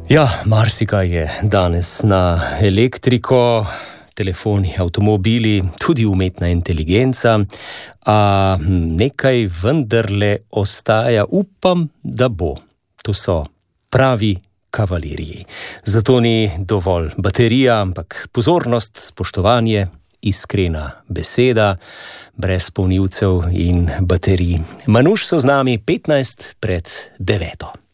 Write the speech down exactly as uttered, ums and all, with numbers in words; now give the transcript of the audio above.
Ja, marsikaj je danes na elektriko, telefoni, avtomobili, tudi umetna inteligenca, a nekaj vendarle ostaja, upam, da bo. To so pravi kavalirji. Zato ni dovolj baterija, ampak pozornost, spoštovanje, iskrena beseda, brez polnilcev in baterij. Manuš so z nami petnajst pred deveto.